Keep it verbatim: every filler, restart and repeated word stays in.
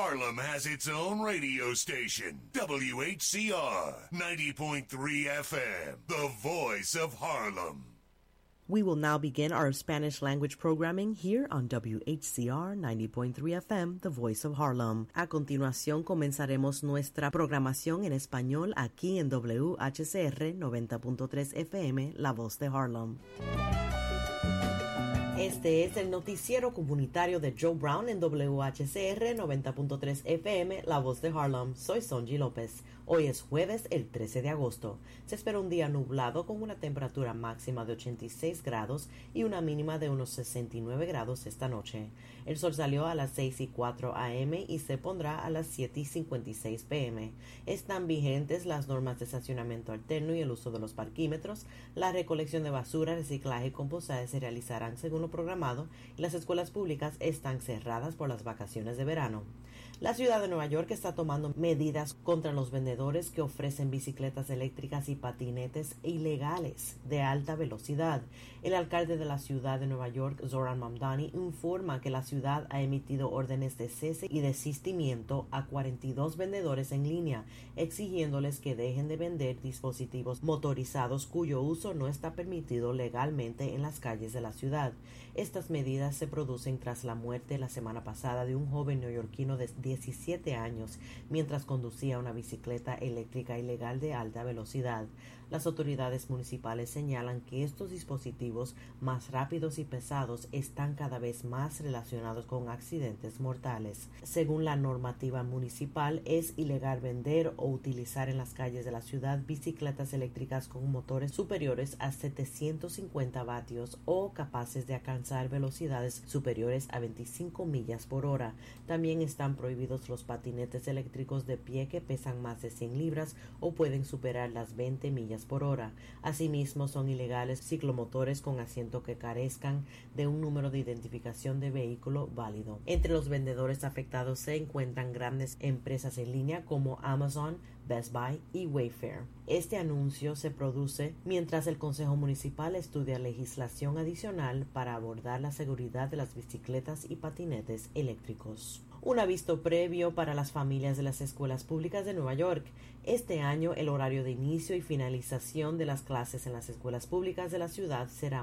Harlem has its own radio station, W H C R ninety point three F M, the voice of Harlem. We will now begin our Spanish language programming here on W H C R ninety point three F M, the voice of Harlem. A continuación comenzaremos nuestra programación en español aquí en W H C R noventa punto tres F M, la voz de Harlem. Este es el noticiero comunitario de Joe Brown en W H C R noventa punto tres F M, la voz de Harlem. Soy Sonji López. Hoy es jueves, el trece de agosto. Se espera un día nublado con una temperatura máxima de ochenta y seis grados y una mínima de unos sesenta y nueve grados esta noche. El sol salió a las seis y cuatro a m y se pondrá a las siete y cincuenta y seis p m. Están vigentes las normas de estacionamiento alterno y el uso de los parquímetros. La recolección de basura, reciclaje y compostaje se realizarán según lo programado y las escuelas públicas están cerradas por las vacaciones de verano. La ciudad de Nueva York está tomando medidas contra los vendedores que ofrecen bicicletas eléctricas y patinetes ilegales de alta velocidad. El alcalde de la ciudad de Nueva York, Zohran Mamdani, informa que la ciudad ha emitido órdenes de cese y desistimiento a cuarenta y dos vendedores en línea, exigiéndoles que dejen de vender dispositivos motorizados cuyo uso no está permitido legalmente en las calles de la ciudad. Estas medidas se producen tras la muerte la semana pasada de un joven neoyorquino de diecisiete años mientras conducía una bicicleta eléctrica ilegal de alta velocidad. Las autoridades municipales señalan que estos dispositivos más rápidos y pesados están cada vez más relacionados con accidentes mortales. Según la normativa municipal, es ilegal vender o utilizar en las calles de la ciudad bicicletas eléctricas con motores superiores a setecientos cincuenta vatios o capaces de alcanzar velocidades superiores a veinticinco millas por hora. También están prohibidos los patinetes eléctricos de pie que pesan más de cien libras o pueden superar las veinte millas por hora. Asimismo, son ilegales ciclomotores con asiento que carezcan de un número de identificación de vehículo válido. Entre los vendedores afectados se encuentran grandes empresas en línea como Amazon, Best Buy y Wayfair. Este anuncio se produce mientras el Consejo Municipal estudia legislación adicional para abordar la seguridad de las bicicletas y patinetes eléctricos. Un aviso previo para las familias de las escuelas públicas de Nueva York. Este año, el horario de inicio y finalización de las clases en las escuelas públicas de la ciudad será